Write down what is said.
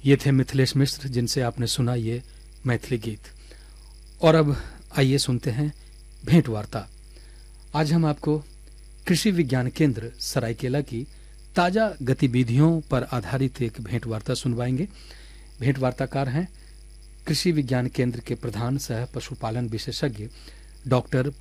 ये थे मिथिलेश मिश्र, जिनसे आपने सुना ये मैथिली गीत। और अब आइए सुनते हैं भेंट वार्ता। आज हम आपको कृषि विज्ञान केंद्र सरायकेला की ताजा गतिविधियों पर आधारित एक भेंट वार्ता सुनवाएंगे। भेंट वार्ताकार हैं कृषि विज्ञान केंद्र के प्रधान सह पशुपालन विशेषज्ञ डॉक्टर